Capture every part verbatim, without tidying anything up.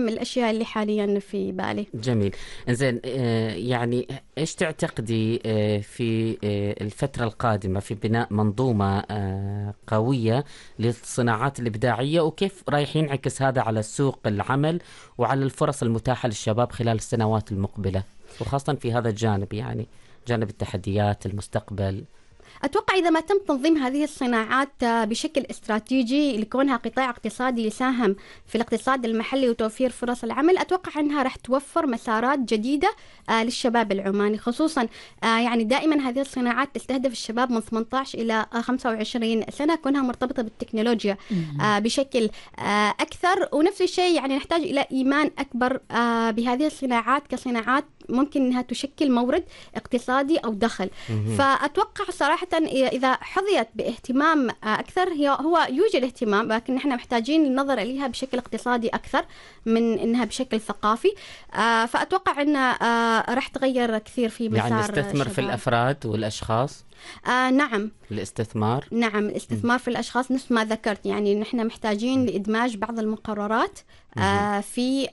أهم الأشياء اللي حاليا في بالي. جميل. إنزين، يعني إيش تعتقدي في الفترة القادمة في بناء منظومة قوية للصناعات الإبداعية، وكيف رايح ينعكس هذا على سوق العمل وعلى الفرص المتاحة للشباب خلال السنوات المقبلة، وخاصة في هذا الجانب، يعني جانب التحديات المستقبل؟ أتوقع إذا ما تم تنظيم هذه الصناعات بشكل استراتيجي لكونها قطاع اقتصادي يساهم في الاقتصاد المحلي وتوفير فرص العمل، أتوقع أنها رح توفر مسارات جديدة للشباب العماني، خصوصا يعني دائما هذه الصناعات تستهدف الشباب من ثمانية عشر إلى خمسة وعشرين سنة، كونها مرتبطة بالتكنولوجيا بشكل أكثر. ونفس الشيء يعني نحتاج إلى إيمان أكبر بهذه الصناعات كصناعات ممكن أنها تشكل مورد اقتصادي أو دخل. فأتوقع صراحة إذا حظيت باهتمام أكثر، هي هو يوجد اهتمام، لكن نحن محتاجين النظر إليها بشكل اقتصادي أكثر من إنها بشكل ثقافي. فأتوقع أن راح تغير كثير في مسار يعني نستثمر في الأفراد والأشخاص. آه نعم، الاستثمار نعم الاستثمار في الأشخاص نفس ما ذكرت. يعني نحن محتاجين لإدماج بعض المقررات آه في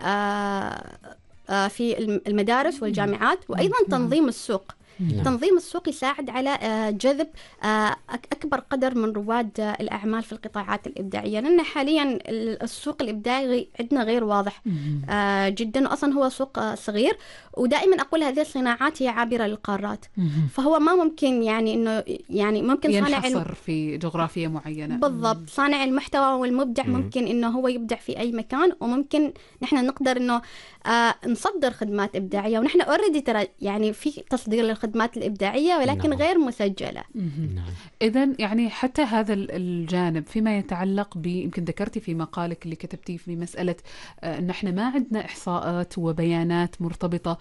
آه في المدارس والجامعات، وأيضا تنظيم السوق. نعم. تنظيم السوق يساعد على جذب أكبر قدر من رواد الأعمال في القطاعات الإبداعية، لأن حاليا السوق الإبداعي عندنا غير واضح جدا، أصلا هو سوق صغير، ودائما أقول هذه الصناعات هي عابرة للقارات، فهو ما ممكن يعني إنه يعني ممكن صانع ينحصر في جغرافية معينة. بالضبط. صانع المحتوى والمبدع ممكن إنه هو يبدع في أي مكان، وممكن نحن نقدر إنه آه نصدر خدمات إبداعية، ونحن أوريدي ترى يعني في تصدير للخدمات الإبداعية ولكن نعم. غير مسجلة. نعم. إذن يعني حتى هذا الجانب فيما يتعلق ب يمكن ذكرتي في مقالك اللي كتبتيه في مسألة آه إن إحنا ما عندنا إحصاءات وبيانات مرتبطة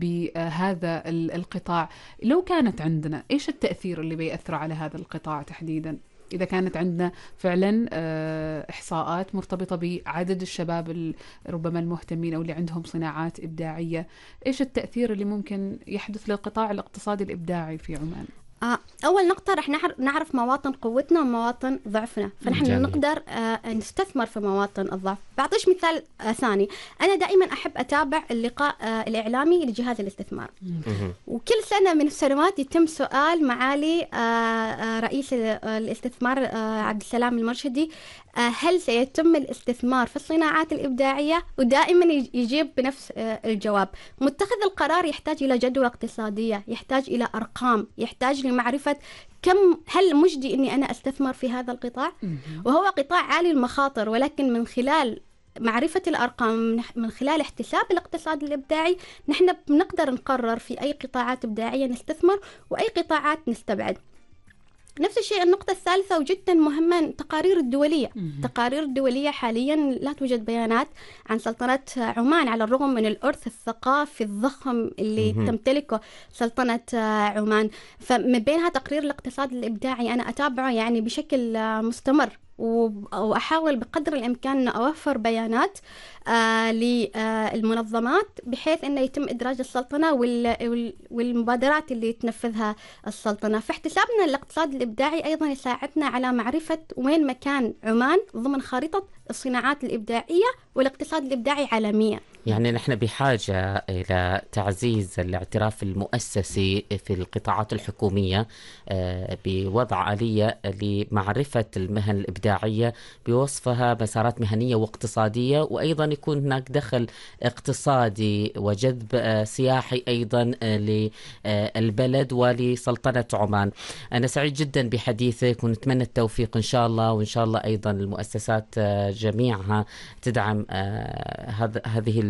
بهذا القطاع. لو كانت عندنا، إيش التأثير اللي بيأثر على هذا القطاع تحديدا؟ إذا كانت عندنا فعلا إحصاءات مرتبطة بعدد الشباب ربما المهتمين أو اللي عندهم صناعات إبداعية، إيش التأثير اللي ممكن يحدث للقطاع الاقتصادي الإبداعي في عمان؟ أول نقطة رح نعرف مواطن قوتنا ومواطن ضعفنا، فنحن جميل. نقدر نستثمر في مواطن الضعف. بعطيش مثال ثاني، أنا دائما أحب أتابع اللقاء الإعلامي لجهاز الاستثمار، وكل سنة من السنوات يتم سؤال معالي رئيس الاستثمار عبد السلام المرشدي، هل سيتم الاستثمار في الصناعات الإبداعية؟ ودائما يجيب بنفس الجواب. متخذ القرار يحتاج إلى جدوى اقتصادية، يحتاج إلى أرقام، يحتاج لمعرفة كم هل مجدي أني أنا أستثمر في هذا القطاع، وهو قطاع عالي المخاطر، ولكن من خلال معرفة الأرقام، من خلال احتساب الاقتصاد الإبداعي، نحن بنقدر نقرر في أي قطاعات إبداعية نستثمر وأي قطاعات نستبعد. نفس الشيء النقطة الثالثة وجدا مهمة، التقارير الدولية. التقارير الدولية حاليا لا توجد بيانات عن سلطنة عمان، على الرغم من الإرث الثقافي الضخم اللي تمتلكه سلطنة عمان. فمن بينها تقرير الاقتصاد الإبداعي أنا أتابعه يعني بشكل مستمر، وأحاول بقدر الإمكان أن أوفر بيانات آه للمنظمات بحيث أنه يتم إدراج السلطنة والمبادرات اللي تنفذها السلطنة. فاحتسابنا الاقتصاد الإبداعي أيضا يساعدنا على معرفة وين مكان عمان ضمن خارطة الصناعات الإبداعية والاقتصاد الإبداعي عالميا. يعني نحن بحاجة إلى تعزيز الاعتراف المؤسسي في القطاعات الحكومية بوضع آلية لمعرفة المهن الإبداعية بوصفها مسارات مهنية واقتصادية، وأيضا يكون هناك دخل اقتصادي وجذب سياحي أيضا للبلد ولسلطنة عمان. أنا سعيد جدا بحديثك ونتمنى التوفيق إن شاء الله، وإن شاء الله أيضا المؤسسات جميعها تدعم هذه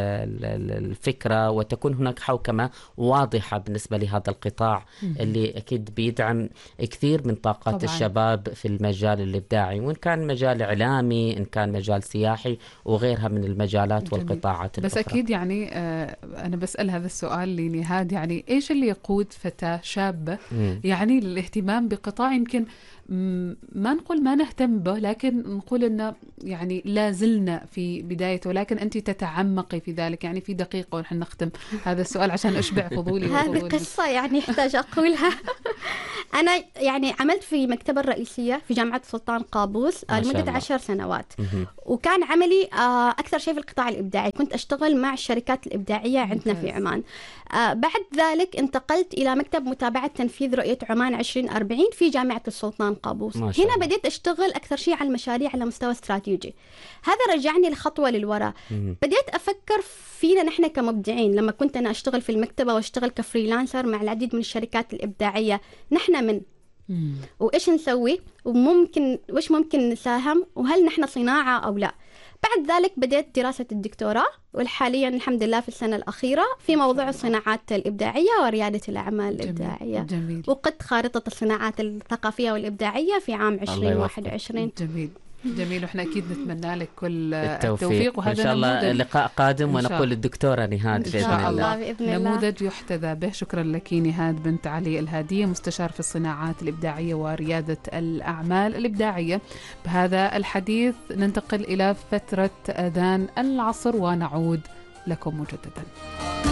الفكرة، وتكون هناك حوكمة واضحة بالنسبة لهذا القطاع اللي أكيد بيدعم كثير من طاقات طبعاً. الشباب في المجال الإبداعي، وإن كان مجال إعلامي، إن كان مجال سياحي، وغيرها من المجالات جميل. والقطاعات بس الأخرى. أكيد يعني آه أنا بسأل هذا السؤال لنهاد، يعني إيش اللي يقود فتاة شابة م. يعني للاهتمام بقطاع يمكن ما نقول ما نهتم به، لكن نقول إنه يعني لا زلنا في بدايته، لكن أنت تتعمقي في ذلك. يعني في دقيقة ونحن نختم هذا السؤال عشان أشبع فضولي. هذه قصة يعني يحتاج أقولها. أنا يعني عملت في المكتبة الرئيسية في جامعة السلطان قابوس لمدة عشر سنوات، وكان عملي أكثر شيء في القطاع الإبداعي. كنت أشتغل مع الشركات الإبداعية عندنا في عمان. بعد ذلك انتقلت إلى مكتب متابعة تنفيذ رؤية عمان عشرين أربعين في جامعة السلطان قابوس. هنا بديت أشتغل أكثر شيء على المشاريع على مستوى استراتيجي. هذا رجعني لخطوة للوراء. بديت أفكر فينا نحن كمبدعين. لما كنت أنا أشتغل في المكتبة وأشتغل كفريلانسر مع العديد من الشركات الإبداعية، نحن من وإيش نسوي وممكن وإيش ممكن نساهم، وهل نحن صناعة أو لا. بعد ذلك بدأت دراسة الدكتوراه، والحاليا الحمد لله في السنة الأخيرة في موضوع الصناعات الإبداعية وريادة الأعمال الإبداعية. جميل. وقد خارطة الصناعات الثقافية والإبداعية في عام عشرين واحد وعشرين. جميل جميل. وإحنا أكيد نتمنى لك كل التوفيق, التوفيق. وهذا إن شاء الله لقاء قادم ونقول للدكتورة نهاد بإذن الله. الله بإذن الله. نموذج يحتذى به. شكرا لك نهاد بنت علي الهادية، مستشار في الصناعات الإبداعية وريادة الأعمال الإبداعية. بهذا الحديث ننتقل إلى فترة أذان العصر ونعود لكم مجددا.